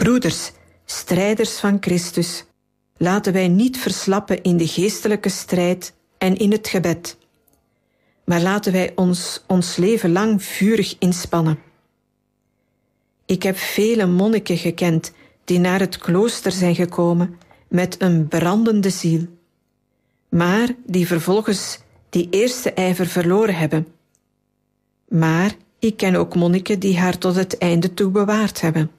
Broeders, strijders van Christus, laten wij niet verslappen in de geestelijke strijd en in het gebed, maar laten wij ons leven lang vurig inspannen. Ik heb vele monniken gekend die naar het klooster zijn gekomen met een brandende ziel, maar die vervolgens die eerste ijver verloren hebben. Maar ik ken ook monniken die haar tot het einde toe bewaard hebben.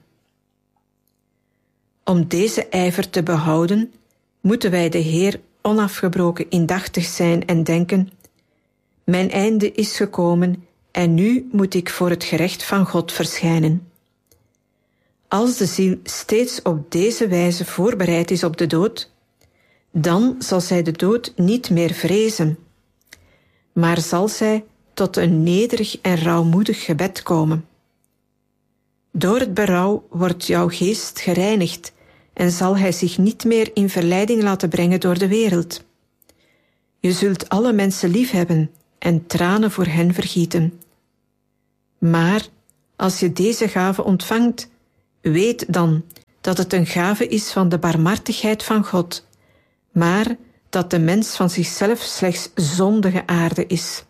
Om deze ijver te behouden, moeten wij de Heer onafgebroken indachtig zijn en denken: mijn einde is gekomen en nu moet ik voor het gerecht van God verschijnen. Als de ziel steeds op deze wijze voorbereid is op de dood, dan zal zij de dood niet meer vrezen, maar zal zij tot een nederig en rouwmoedig gebed komen. Door het berouw wordt jouw geest gereinigd en zal hij zich niet meer in verleiding laten brengen door de wereld. Je zult alle mensen liefhebben en tranen voor hen vergieten. Maar als je deze gave ontvangt, weet dan dat het een gave is van de barmhartigheid van God, maar dat de mens van zichzelf slechts zondige aarde is.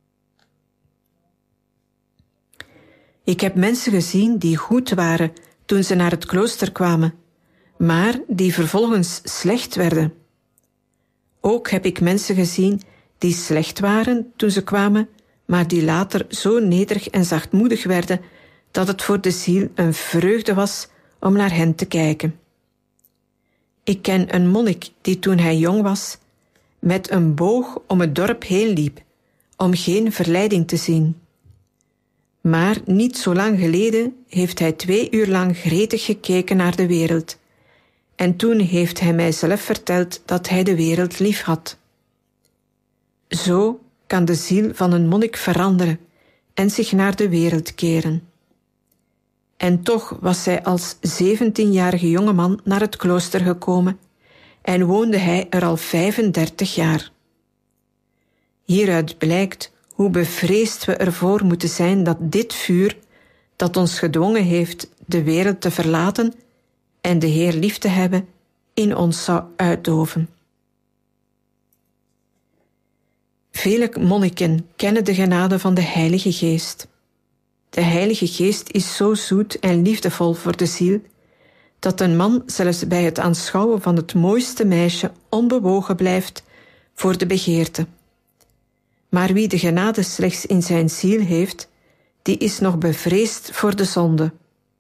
Ik heb mensen gezien die goed waren toen ze naar het klooster kwamen, maar die vervolgens slecht werden. Ook heb ik mensen gezien die slecht waren toen ze kwamen, maar die later zo nederig en zachtmoedig werden dat het voor de ziel een vreugde was om naar hen te kijken. Ik ken een monnik die toen hij jong was met een boog om het dorp heen liep, om geen verleiding te zien. Maar niet zo lang geleden heeft hij 2 uur lang gretig gekeken naar de wereld. En toen heeft hij mij zelf verteld dat hij de wereld lief had. Zo kan de ziel van een monnik veranderen en zich naar de wereld keren. En toch was hij als 17-jarige jongeman naar het klooster gekomen en woonde hij er al 35 jaar. Hieruit blijkt hoe bevreesd we ervoor moeten zijn dat dit vuur, dat ons gedwongen heeft de wereld te verlaten en de Heer lief te hebben, in ons zou uitdoven. Vele monniken kennen de genade van de Heilige Geest. De Heilige Geest is zo zoet en liefdevol voor de ziel, dat een man zelfs bij het aanschouwen van het mooiste meisje onbewogen blijft voor de begeerte. Maar wie de genade slechts in zijn ziel heeft, die is nog bevreesd voor de zonde.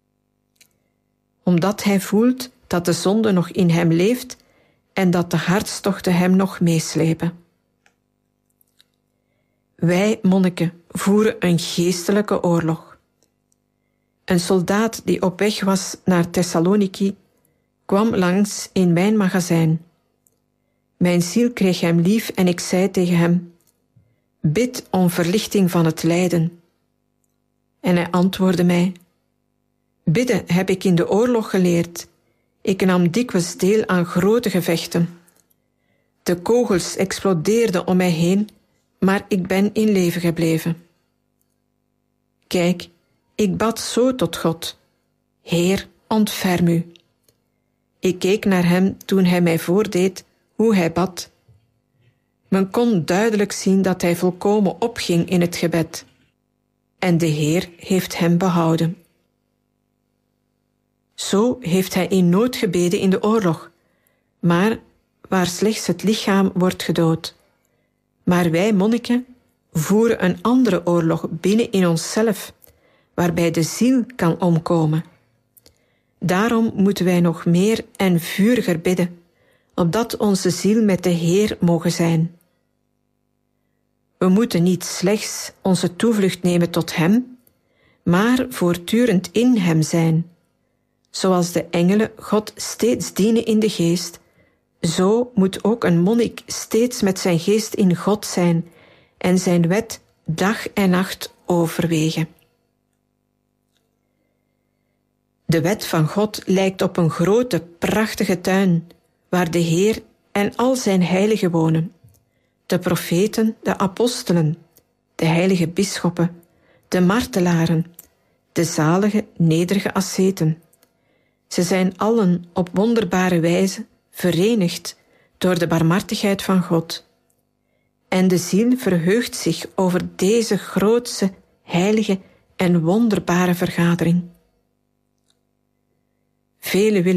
Omdat hij voelt dat de zonde nog in hem leeft en dat de hartstochten hem nog meeslepen. Wij monniken voeren een geestelijke oorlog. Een soldaat die op weg was naar Thessaloniki kwam langs in mijn magazijn. Mijn ziel kreeg hem lief en ik zei tegen hem: bid om verlichting van het lijden. En hij antwoordde mij: bidden heb ik in de oorlog geleerd. Ik nam dikwijls deel aan grote gevechten. De kogels explodeerden om mij heen, maar ik ben in leven gebleven. Kijk, ik bad zo tot God: Heer, ontferm u. Ik keek naar hem toen hij mij voordeed hoe hij bad. Men kon duidelijk zien dat hij volkomen opging in het gebed. En de Heer heeft hem behouden. Zo heeft hij in nood gebeden in de oorlog, maar waar slechts het lichaam wordt gedood. Maar wij monniken voeren een andere oorlog binnen in onszelf, waarbij de ziel kan omkomen. Daarom moeten wij nog meer en vuriger bidden, opdat onze ziel met de Heer mogen zijn. We moeten niet slechts onze toevlucht nemen tot Hem, maar voortdurend in Hem zijn. Zoals de engelen God steeds dienen in de geest, zo moet ook een monnik steeds met zijn geest in God zijn en zijn wet dag en nacht overwegen. De wet van God lijkt op een grote, prachtige tuin, waar de Heer en al zijn heiligen wonen. De profeten, de apostelen, de heilige bisschoppen, de martelaren, de zalige, nederige asceten. Ze zijn allen op wonderbare wijze verenigd door de barmhartigheid van God. En de ziel verheugt zich over deze grootse, heilige en wonderbare vergadering. Velen willen